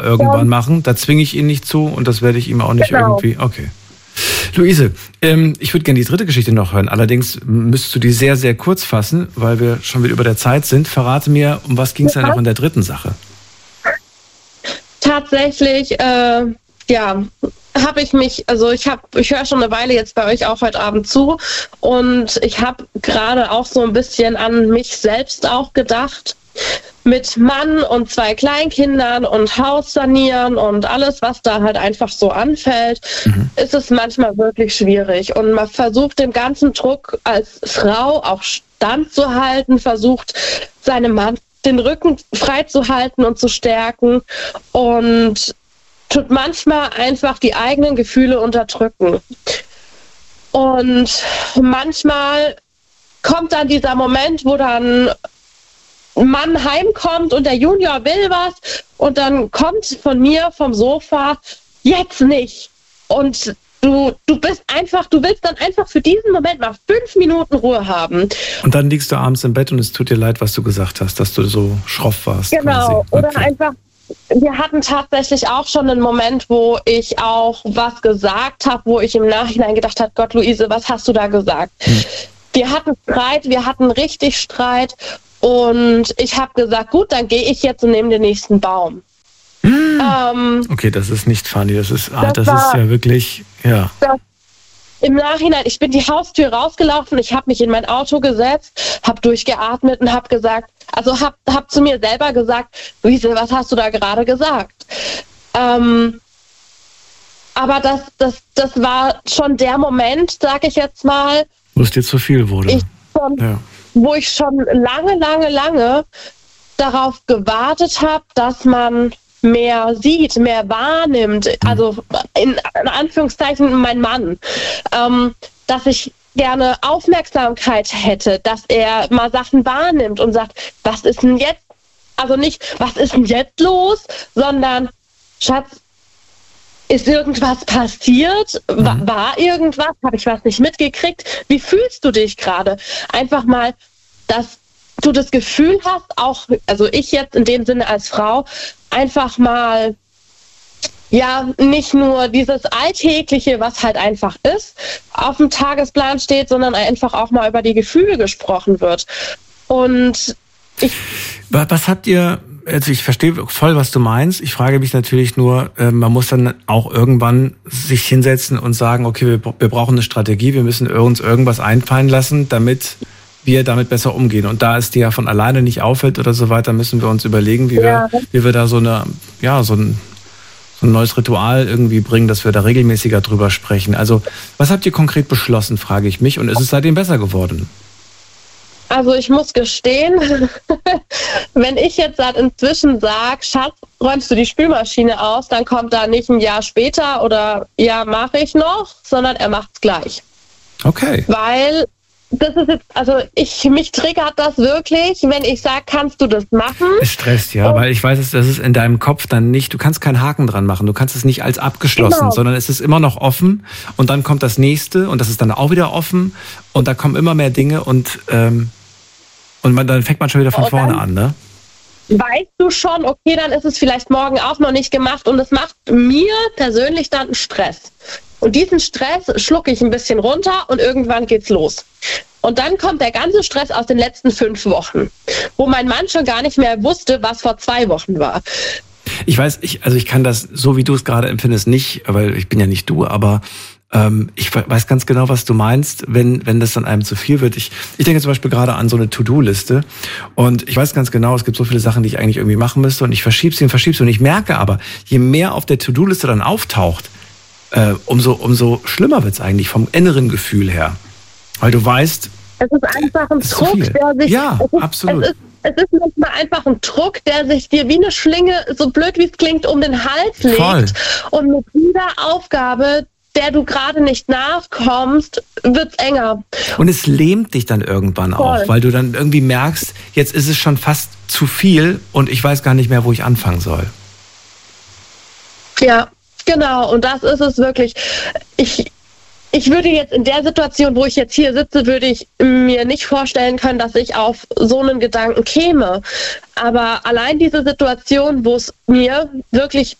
irgendwann machen. Da zwinge ich ihn nicht zu und das werde ich ihm auch nicht irgendwie... Okay. Luise, ich würde gerne die dritte Geschichte noch hören. Allerdings müsstest du die sehr, sehr kurz fassen, weil wir schon wieder über der Zeit sind. Verrate mir, um was ging es denn noch in der dritten Sache? Tatsächlich, habe ich mich, ich höre schon eine Weile jetzt bei euch auch heute Abend zu und ich habe gerade auch so ein bisschen an mich selbst auch gedacht. Mit Mann und 2 Kleinkindern und Haus sanieren und alles, was da halt einfach so anfällt, ist es manchmal wirklich schwierig. Und man versucht dem ganzen Druck als Frau auch standzuhalten, versucht seinem Mann den Rücken frei zu halten und zu stärken und tut manchmal einfach die eigenen Gefühle unterdrücken. Und manchmal kommt dann dieser Moment, wo dann ein Mann heimkommt und der Junior will was und dann kommt von mir vom Sofa, jetzt nicht. Und du willst dann einfach für diesen Moment mal 5 Minuten Ruhe haben. Und dann liegst du abends im Bett und es tut dir leid, was du gesagt hast, dass du so schroff warst. Genau, quasi. Oder einfach, wir hatten tatsächlich auch schon einen Moment, wo ich auch was gesagt habe, wo ich im Nachhinein gedacht habe, Gott, Luise, was hast du da gesagt? Wir hatten Streit, wir hatten richtig Streit und ich habe gesagt, gut, dann gehe ich jetzt und nehme den nächsten Baum. Okay, das ist nicht funny, das ist ja wirklich, ja. Im Nachhinein, ich bin die Haustür rausgelaufen, ich habe mich in mein Auto gesetzt, habe durchgeatmet und habe gesagt, hab zu mir selber gesagt, Luise, was hast du da gerade gesagt? Aber das war schon der Moment, sag ich jetzt mal, wo es dir zu viel wurde. Wo ich schon lange darauf gewartet habe, dass man mehr sieht, mehr wahrnimmt, also in Anführungszeichen mein Mann, dass ich gerne Aufmerksamkeit hätte, dass er mal Sachen wahrnimmt und sagt, was ist denn jetzt, also nicht, was ist denn jetzt los, sondern, Schatz, ist irgendwas passiert? War irgendwas? Habe ich was nicht mitgekriegt? Wie fühlst du dich gerade? Einfach mal, dass du das Gefühl hast, auch, also ich jetzt in dem Sinne als Frau, einfach mal, ja, nicht nur dieses Alltägliche, was halt einfach ist, auf dem Tagesplan steht, sondern einfach auch mal über die Gefühle gesprochen wird. Und was habt ihr, also ich verstehe voll, was du meinst. Ich frage mich natürlich nur, man muss dann auch irgendwann sich hinsetzen und sagen, okay, wir brauchen eine Strategie, wir müssen uns irgendwas einfallen lassen, damit wir damit besser umgehen. Und da es dir ja von alleine nicht auffällt oder so weiter, müssen wir uns überlegen, wie wir da so ein neues Ritual irgendwie bringen, dass wir da regelmäßiger drüber sprechen. Also, was habt ihr konkret beschlossen, frage ich mich. Und ist es seitdem besser geworden? Also ich muss gestehen, wenn ich jetzt inzwischen sage, Schatz, räumst du die Spülmaschine aus, dann kommt da nicht ein Jahr später oder ja, mache ich noch, sondern er macht's gleich. Okay. Weil das ist jetzt, also mich triggert das wirklich, wenn ich sage, kannst du das machen? Es stresst, ja, weil ich weiß, das ist in deinem Kopf dann nicht, du kannst keinen Haken dran machen, du kannst es nicht als abgeschlossen, sondern es ist immer noch offen und dann kommt das nächste und das ist dann auch wieder offen und da kommen immer mehr Dinge und dann fängt man schon wieder von vorne an, ne? Weißt du schon, okay, dann ist es vielleicht morgen auch noch nicht gemacht und es macht mir persönlich dann einen Stress. Und diesen Stress schlucke ich ein bisschen runter und irgendwann geht's los. Und dann kommt der ganze Stress aus den letzten 5 Wochen, wo mein Mann schon gar nicht mehr wusste, was vor 2 Wochen war. Ich weiß, ich kann das, so wie du es gerade empfindest, nicht, weil ich bin ja nicht du, aber ich weiß ganz genau, was du meinst, wenn das dann einem zu viel wird. Ich denke zum Beispiel gerade an so eine To-Do-Liste und ich weiß ganz genau, es gibt so viele Sachen, die ich eigentlich irgendwie machen müsste und ich verschiebe sie und ich merke aber, je mehr auf der To-Do-Liste dann auftaucht, umso schlimmer wird's eigentlich vom inneren Gefühl her. Weil du weißt, es ist einfach ein Druck, der sich... Ja, absolut. Es ist manchmal einfach ein Druck, der sich dir wie eine Schlinge, so blöd wie es klingt, um den Hals legt. Voll. Und mit jeder Aufgabe, der du gerade nicht nachkommst, wird's enger. Und es lähmt dich dann irgendwann auch, weil du dann irgendwie merkst, jetzt ist es schon fast zu viel und ich weiß gar nicht mehr, wo ich anfangen soll. Ja, genau. Und das ist es wirklich. ich würde jetzt in der Situation, wo ich jetzt hier sitze, würde ich mir nicht vorstellen können, dass ich auf so einen Gedanken käme. Aber allein diese Situation, wo es mir wirklich